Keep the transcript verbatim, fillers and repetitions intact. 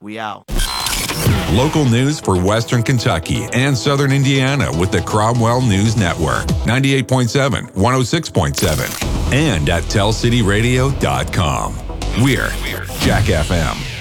We out. Local news for Western Kentucky and Southern Indiana with the Cromwell News Network. ninety-eight point seven, one oh six point seven. And at tell city radio dot com. We're Jack F M.